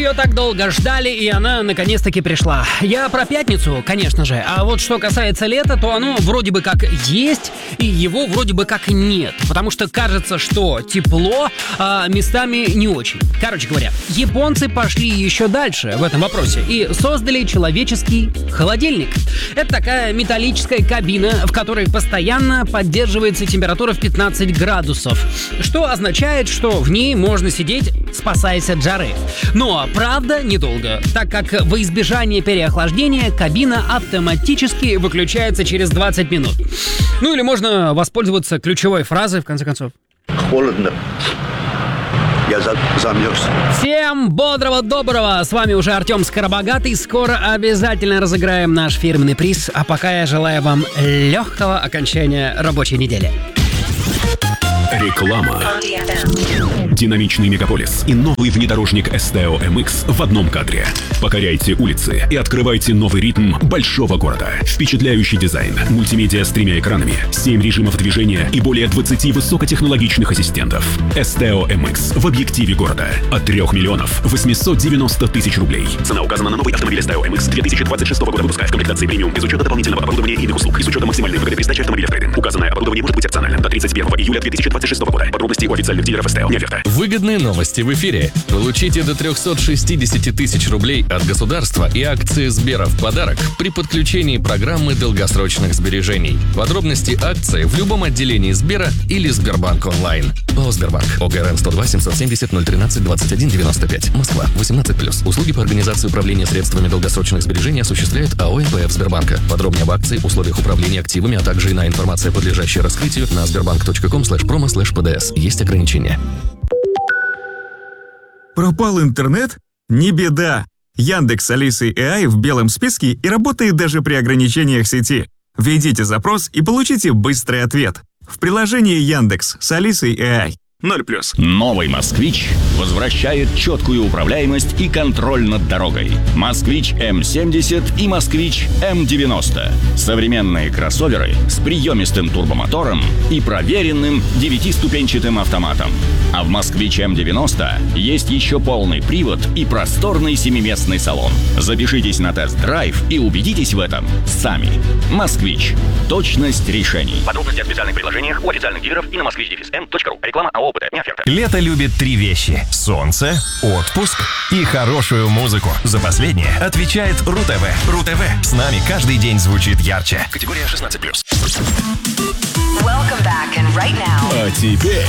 ее так долго ждали, и она наконец-таки пришла. Я про пятницу, конечно же. А вот что касается лета, то оно вроде бы как есть, и его вроде бы как нет. Потому что кажется, что тепло, а местами не очень. Короче говоря, японцы пошли еще дальше в этом вопросе и создали человеческий холодильник. Это такая металлическая кабина, в которой постоянно поддерживается температура в 15 градусов. Что означает, что в ней можно сидеть, спасаясь от жары. Но, правда, недолго, так как во избежание переохлаждения кабина автоматически выключается через 20 минут. Ну или можно воспользоваться ключевой фразой, в конце концов. Холодно. Я замерз. Всем бодрого, доброго! С вами уже Артем Скоробогатый. Скоро обязательно разыграем наш фирменный приз. А пока я желаю вам легкого окончания рабочей недели. Реклама. Динамичный мегаполис и новый внедорожник STO MX в одном кадре. Покоряйте улицы и открывайте новый ритм большого города. Впечатляющий дизайн, мультимедиа с 3 экранами, 7 режимов движения и более 20 высокотехнологичных ассистентов. STO MX в объективе города от 3 миллионов 890 тысяч рублей. Цена указана на новый автомобиль STO MX 2026 года выпуска в комплектации премиум без учета дополнительного оборудования и иных услуг и с учетом максимальной выгоды при сдаче автомобиля в трейд-ин. Указанное оборудование может быть опциональным до 31 июля 2026 года. Подробности у официальных дилеров STO. Не оферта. Выгодные новости в эфире. Получите до 360 тысяч рублей от государства и акции Сбера в подарок при подключении программы долгосрочных сбережений. Подробности акции в любом отделении Сбера или Сбербанк онлайн. ООО «Сбербанк». ОГРН 102 770 013 21 95. Москва. 18+. Услуги по организации управления средствами долгосрочных сбережений осуществляет АО НПФ Сбербанка. Подробнее об акции, условиях управления активами, а также иная информация, подлежащая раскрытию, на sberbank.com/promo/pds. Есть ограничения. Пропал интернет? Не беда. Яндекс с Алисой AI в белом списке и работает даже при ограничениях сети. Введите запрос и получите быстрый ответ. В приложении Яндекс с Алисой AI. 0+. Новый «Москвич» возвращает четкую управляемость и контроль над дорогой. «Москвич М70» и «Москвич М90». Современные кроссоверы с приемистым турбомотором и проверенным 9-ступенчатым автоматом. А в «Москвич М90» есть еще полный привод и просторный 7-местный салон. Запишитесь на тест-драйв и убедитесь в этом сами. «Москвич». Точность решений. Подробности о специальных предложениях у официальных дилеров и на moskvich-m.ru. Реклама АО ОПТ. Не оферта. Лето любит 3 вещи: солнце, отпуск и хорошую музыку. За последнее отвечает РУ-ТВ. РУ-ТВ. С нами каждый день звучит ярче. Категория 16+. Welcome back, and right now. А теперь